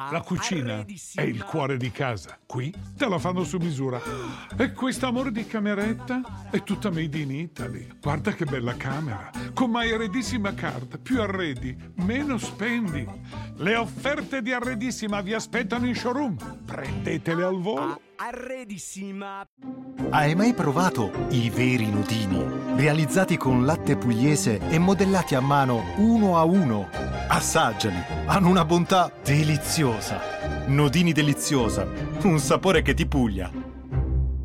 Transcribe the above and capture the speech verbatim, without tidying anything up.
La cucina è il cuore di casa. Qui te la fanno su misura. E questo amore di cameretta è tutta made in Italy. Guarda che bella camera. Con My Arredissima Card. Più arredi, meno spendi. Le offerte di Arredissima vi aspettano in showroom. Prendetele al volo. Arredissima. Hai mai provato i veri nodini? Realizzati con latte pugliese e modellati a mano uno a uno. Assaggiali, hanno una bontà deliziosa. Nodini deliziosa, un sapore che ti puglia.